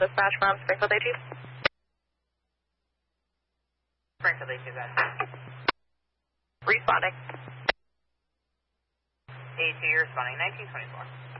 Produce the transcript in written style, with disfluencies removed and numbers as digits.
Dispatch from Springfield AG. Springfield AG, that. Responding. AT responding, 1924.